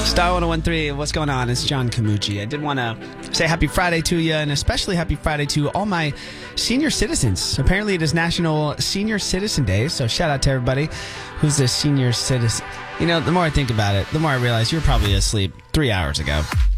Star 1013, what's going on? It's John Camucci. I did want to say happy Friday to you, and especially happy Friday to all my senior citizens. Apparently, it is National Senior Citizen Day, so shout out to everybody who's a senior citizen. You know, the more I think about it, the more I realize you were probably asleep 3 hours ago.